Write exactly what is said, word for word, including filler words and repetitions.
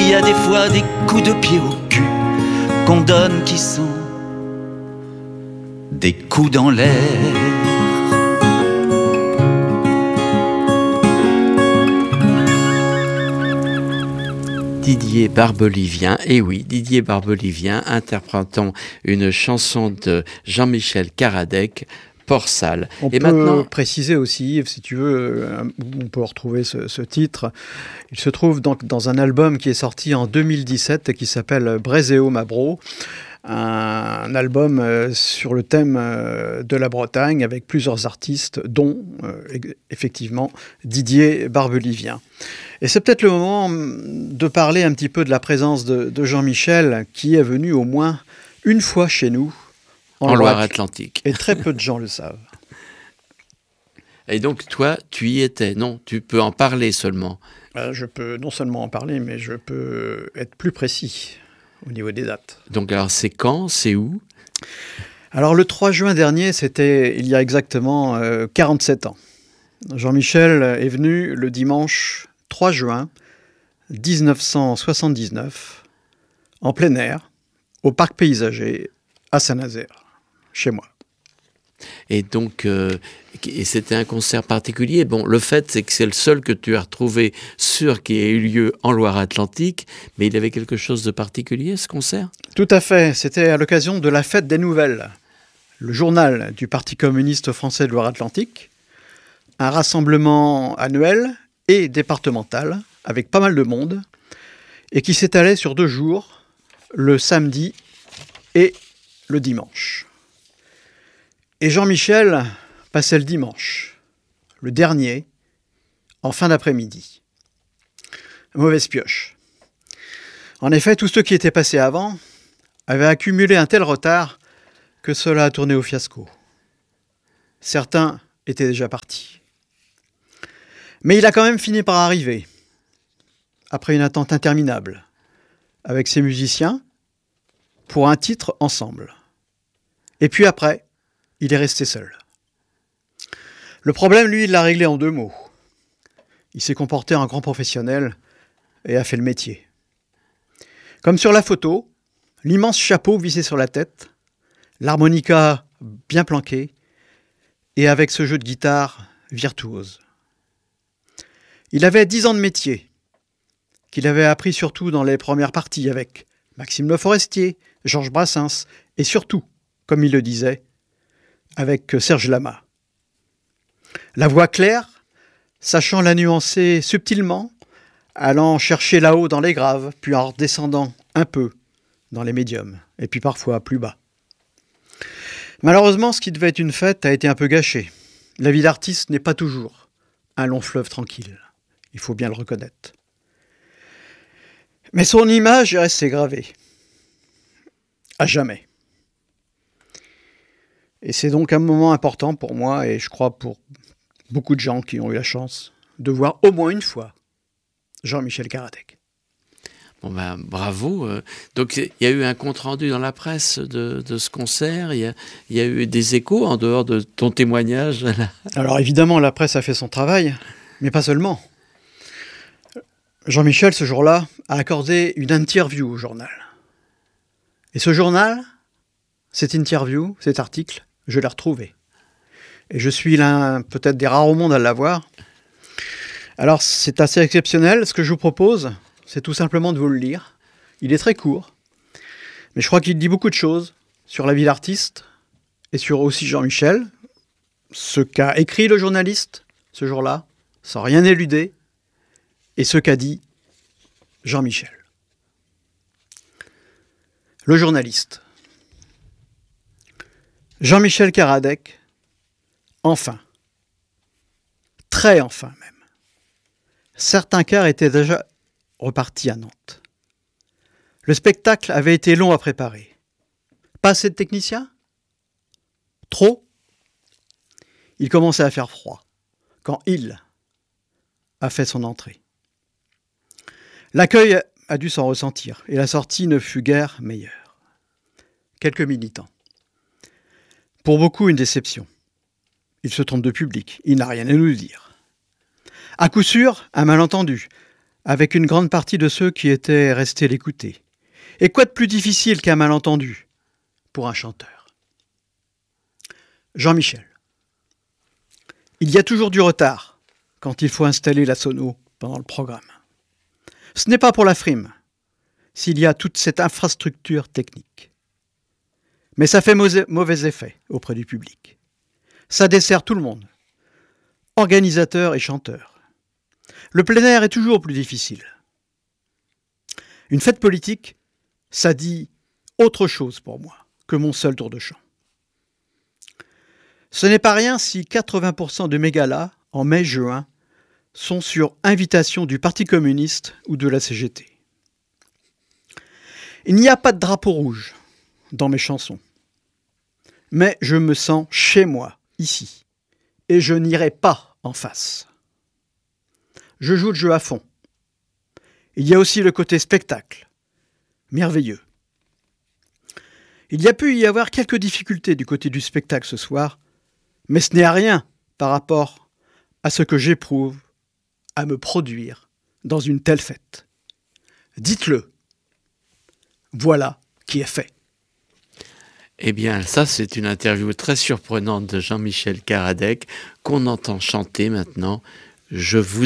Il y a des fois des coups de pied au cul qu'on donne qui sont des coups dans l'air. Didier Barbelivien, et oui, Didier Barbelivien, interprétant une chanson de Jean-Michel Karadec, Port Salle. On et peut maintenant, préciser aussi, si tu veux, on peut retrouver ce, ce titre. Il se trouve donc dans un album qui est sorti en deux mille dix-sept et qui s'appelle Bréséo Mabro. Un album sur le thème de la Bretagne avec plusieurs artistes, dont euh, effectivement Didier Barbelivien. Et c'est peut-être le moment de parler un petit peu de la présence de, de Jean-Michel, qui est venu au moins une fois chez nous, en, en Loire-Atlantique. Et très peu de gens le savent. Et donc toi, tu y étais, non? Tu peux en parler seulement. Euh, je peux non seulement en parler, mais je peux être plus précis au niveau des dates. Donc alors c'est quand, c'est où? Alors le trois juin dernier, c'était il y a exactement euh, quarante-sept ans. Jean-Michel est venu le dimanche trois juin dix-neuf cent soixante-dix-neuf, en plein air, au parc paysager à Saint-Nazaire, chez moi. Et donc, euh, et c'était un concert particulier. Bon, le fait, c'est que c'est le seul que tu as retrouvé sûr qui ait eu lieu en Loire-Atlantique, mais il avait quelque chose de particulier, ce concert? Tout à fait. C'était à l'occasion de la Fête des Nouvelles, le journal du Parti communiste français de Loire-Atlantique, un rassemblement annuel et départemental, avec pas mal de monde, et qui s'étalait sur deux jours, le samedi et le dimanche. Et Jean-Michel passait le dimanche, le dernier, en fin d'après-midi. Mauvaise pioche. En effet, tous ceux qui étaient passés avant avaient accumulé un tel retard que cela a tourné au fiasco. Certains étaient déjà partis. Mais il a quand même fini par arriver, après une attente interminable, avec ses musiciens, pour un titre ensemble. Et puis après, il est resté seul. Le problème, lui, il l'a réglé en deux mots. Il s'est comporté en grand professionnel et a fait le métier. Comme sur la photo, l'immense chapeau vissé sur la tête, l'harmonica bien planquée, et avec ce jeu de guitare virtuose. Il avait dix ans de métier, qu'il avait appris surtout dans les premières parties avec Maxime Le Forestier, Georges Brassens, et surtout, comme il le disait, avec Serge Lama. La voix claire, sachant la nuancer subtilement, allant chercher là-haut dans les graves, puis en redescendant un peu dans les médiums, et puis parfois plus bas. Malheureusement, ce qui devait être une fête a été un peu gâché. La vie d'artiste n'est pas toujours un long fleuve tranquille. Il faut bien le reconnaître. Mais son image est restée gravée. À jamais. Et c'est donc un moment important pour moi, et je crois pour beaucoup de gens qui ont eu la chance de voir au moins une fois Jean-Michel Karadec. Bon ben, bravo. Donc il y a eu un compte-rendu dans la presse de, de ce concert, il y, a, il y a eu des échos en dehors de ton témoignage. Alors évidemment, la presse a fait son travail, mais pas seulement. Jean-Michel, ce jour-là, a accordé une interview au journal. Et ce journal, cette interview, cet article, je l'ai retrouvé. Et je suis l'un peut-être des rares au monde à l'avoir. Alors c'est assez exceptionnel. Ce que je vous propose, c'est tout simplement de vous le lire. Il est très court, mais je crois qu'il dit beaucoup de choses sur la vie d'artiste et sur aussi Jean-Michel, ce qu'a écrit le journaliste ce jour-là, sans rien éluder, et ce qu'a dit Jean-Michel. Le journaliste. Jean-Michel Karadec, enfin, très enfin même. Certains cars étaient déjà repartis à Nantes. Le spectacle avait été long à préparer. Pas assez de techniciens? Trop? Il commençait à faire froid quand il a fait son entrée. L'accueil a dû s'en ressentir et la sortie ne fut guère meilleure. Quelques militants. Pour beaucoup, une déception. Il se trompe de public, il n'a rien à nous dire. À coup sûr, un malentendu. avec une grande partie de ceux qui étaient restés l'écouter. Et quoi de plus difficile qu'un malentendu pour un chanteur? Jean-Michel. Il y a toujours du retard quand il faut installer la sono pendant le programme. Ce n'est pas pour la frime, s'il y a toute cette infrastructure technique. Mais ça fait mauvais effet auprès du public. Ça dessert tout le monde, organisateurs et chanteurs. Le plein air est toujours plus difficile. Une fête politique, ça dit autre chose pour moi que mon seul tour de chant. Ce n'est pas rien si quatre-vingts pour cent de mes galas, en mai-juin, sont sur invitation du Parti communiste ou de la C G T. Il n'y a pas de drapeau rouge dans mes chansons. Mais je me sens chez moi, ici. Et je n'irai pas en face. Je joue le jeu à fond. Il y a aussi le côté spectacle. Merveilleux. Il y a pu y avoir quelques difficultés du côté du spectacle ce soir, mais ce n'est à rien par rapport à ce que j'éprouve à me produire dans une telle fête. Dites-le. Voilà qui est fait. Eh bien, ça, c'est une interview très surprenante de Jean-Michel Karadec qu'on entend chanter maintenant « Je voudrais ».